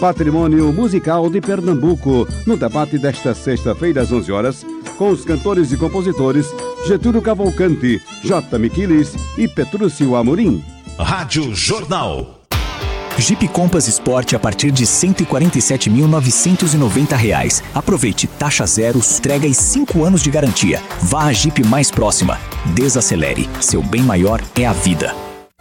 Patrimônio Musical de Pernambuco, no debate desta sexta-feira às 11 horas, com os cantores e compositores Getúlio Cavalcante, J. Miquilis e Petrúcio Amorim. Rádio Jornal. Jeep Compass Sport a partir de R$ 147.990. Aproveite taxa zero, entrega e 5 anos de garantia. Vá à Jeep mais próxima. Desacelere. Seu bem maior é a vida.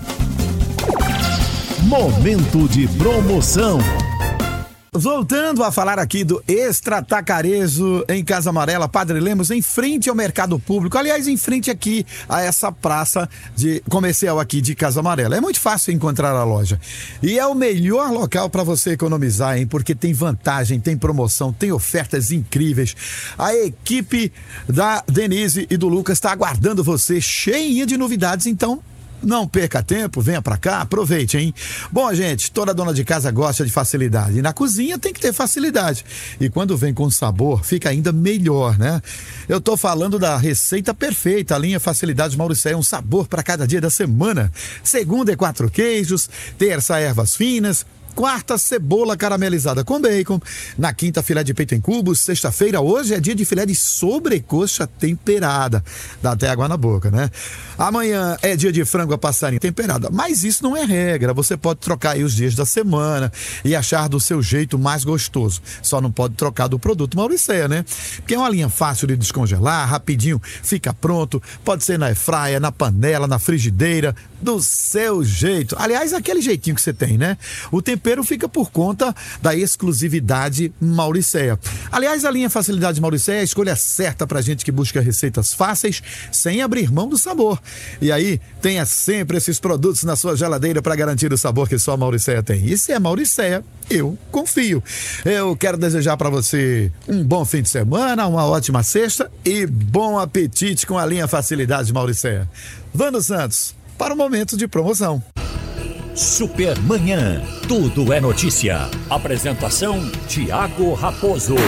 Momento de promoção. Voltando a falar aqui do Extra Atacarejo em Casa Amarela, Padre Lemos, em frente ao Mercado Público. Aliás, em frente aqui a essa praça comercial aqui de Casa Amarela. É muito fácil encontrar a loja. E é o melhor local para você economizar, hein? Porque tem vantagem, tem promoção, tem ofertas incríveis. A equipe da Denise e do Lucas está aguardando você, cheinha de novidades, então não perca tempo, venha pra cá, aproveite, hein? Bom, gente, toda dona de casa gosta de facilidade. E na cozinha tem que ter facilidade. E quando vem com sabor, fica ainda melhor, né? Eu tô falando da receita perfeita. A linha Facilidade Mauricéia é um sabor para cada dia da semana. Segunda é 4 queijos, terça ervas finas, quarta, cebola caramelizada com bacon. Na quinta, filé de peito em cubos. Sexta-feira, hoje é dia de filé de sobrecoxa temperada. Dá até água na boca, né? Amanhã é dia de frango a passarinho temperada. Mas isso não é regra. Você pode trocar aí os dias da semana e achar do seu jeito mais gostoso. Só não pode trocar do produto Mauricéia, né? Porque é uma linha fácil de descongelar, rapidinho fica pronto. Pode ser na airfryer, na panela, na frigideira, do seu jeito. Aliás, aquele jeitinho que você tem, né? O tempero fica por conta da exclusividade Mauricéia. Aliás, a linha Facilidade Mauricéia é a escolha certa pra gente que busca receitas fáceis sem abrir mão do sabor. E aí, tenha sempre esses produtos na sua geladeira para garantir o sabor que só a Mauricéia tem. E se é Mauricéia, eu confio. Eu quero desejar para você um bom fim de semana, uma ótima sexta e bom apetite com a linha Facilidade Mauricéia. Vando Santos, para o momento de promoção. Supermanhã, tudo é notícia. Apresentação: Tiago Raposo.